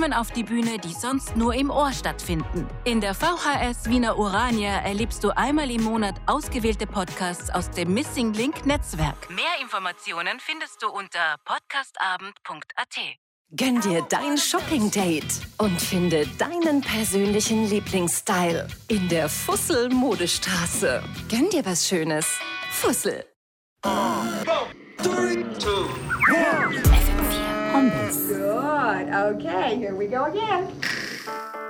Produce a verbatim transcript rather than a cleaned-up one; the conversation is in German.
Stimmen auf die Bühne, die sonst nur im Ohr stattfinden. In der V H S Wiener Urania erlebst du einmal im Monat ausgewählte Podcasts aus dem Missing Link Netzwerk. Mehr Informationen findest du unter podcastabend punkt a t. Gönn dir dein Shopping-Date und finde deinen persönlichen Lieblingsstyle in der Fussel-Modestraße. Gönn dir was Schönes. Fussel. Three, two, one. F M vier Homebase. Good. Okay, here we go again.